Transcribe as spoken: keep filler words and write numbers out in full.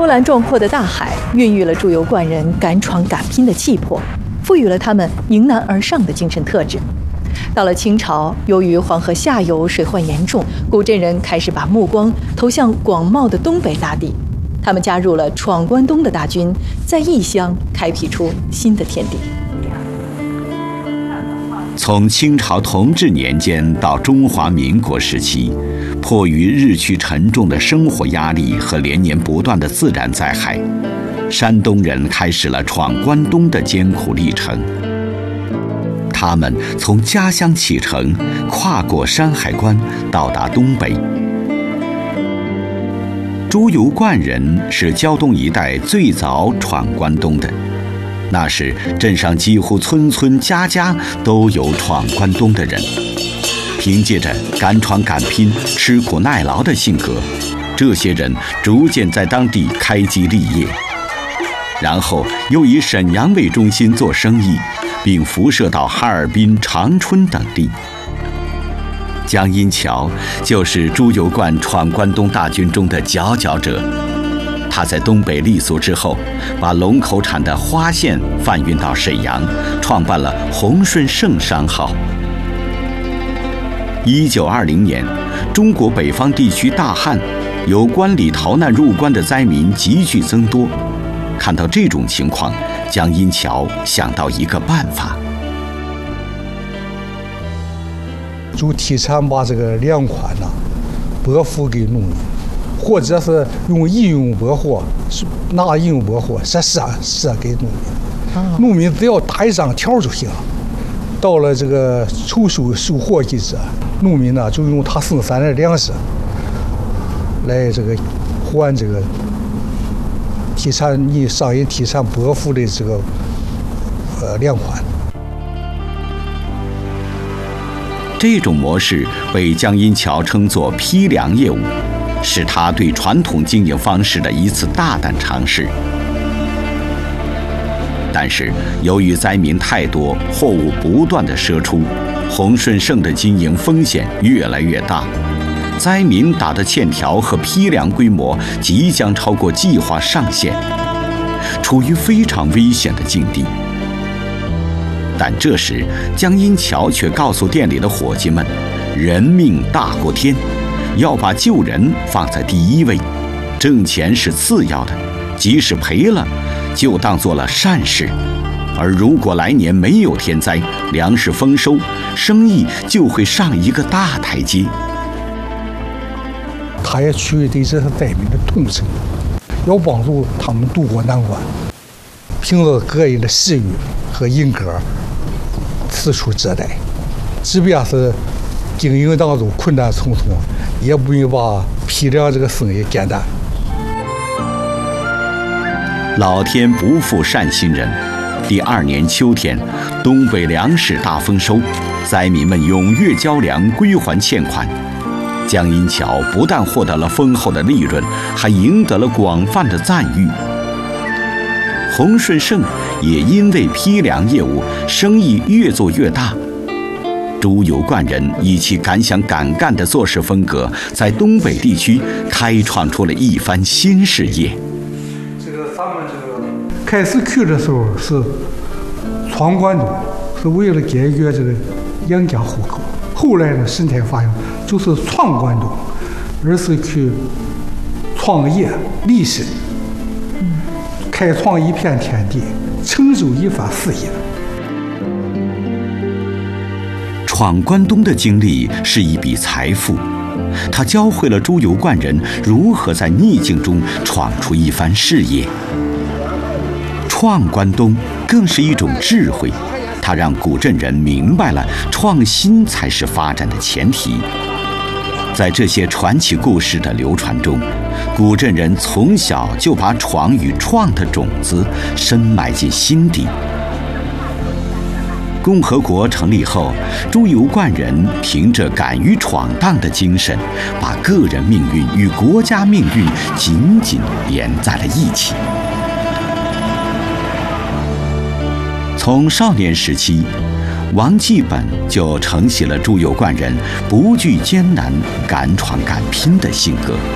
波澜壮阔的大海孕育了猪油罐人敢闯敢拼的气魄，赋予了他们迎难而上的精神特质。到了清朝，由于黄河下游水患严重，古镇人开始把目光投向广袤的东北大地。他们加入了闯关东的大军，在异乡开辟出新的天地。 从清朝同治年间到中华民国时期，迫于日趋沉重的生活压力和连年不断的自然灾害，山东人开始了闯关东的艰苦历程。他们从家乡启程，跨过山海关，到达东北。猪油罐人是胶东一带最早闯关东的。那时，镇上几乎村村家家都有闯关东的人。凭借着敢闯敢拼、吃苦耐劳的性格，这些人逐渐在当地开基立业，然后又以沈阳为中心做生意，并辐射到哈尔滨、长春等地。江阴桥就是猪油罐闯关东大军中的佼佼者。他在东北立足之后，把龙口产的花线贩运到沈阳，创办了宏顺盛商号。一九二零年，中国北方地区大旱，由关里逃难入关的灾民急剧增多。看到这种情况，江阴桥想到一个办法， 就提倡把这个粮款呢拨付给农民，或者是用饮用拨货，拿饮用拨货赊赊赊给农民，农民只要打一张条就行了。到了这个秋收收获季节，农民呢就用他生产的粮食来这个还这个提倡你上人提倡拨付的这个呃粮款。 这种模式被江阴桥称作批粮业务，是他对传统经营方式的一次大胆尝试。但是由于灾民太多，货物不断的赊出，宏顺盛的经营风险越来越大，灾民打的欠条和批粮规模即将超过计划上限，处于非常危险的境地。但这时江阴桥却告诉店里的伙计们，人命大过天，要把救人放在第一位，挣钱是次要的，即使赔了就当做了善事，而如果来年没有天灾，粮食丰收，生意就会上一个大台阶。 他也取得这些灾民的同情，要帮助他们渡过难关，凭着个人的信誉和人格四处接待，即便是经营当中困难重重，也不会把批粮这个生意简单。 老天不负善心人，第二年秋天，东北粮食大丰收，灾民们踊跃交粮归还欠款。江阴桥不但获得了丰厚的利润，还赢得了广泛的赞誉。宏顺盛也因为批粮业务，生意越做越大。猪油罐人以其敢想敢干的做事风格，在东北地区开创出了一番新事业。 这个咱们这个开始去的时候是闯关东，是为了解决这个养家糊口。后来呢，神态发现就是闯关东，而是去创业立新，开创一片天地，成就一番事业。 闯关东的经历是一笔财富，他教会了猪油罐人如何在逆境中闯出一番事业。闯关东更是一种智慧，它让古镇人明白了创新才是发展的前提。在这些传奇故事的流传中，古镇人从小就把闯与创的种子深埋进心底。共和国成立后，猪油罐人凭着敢于闯荡的精神，把个人命运与国家命运紧紧连在了一起。从少年时期，王继本就承袭了猪油罐人不惧艰难、敢闯敢拼的性格。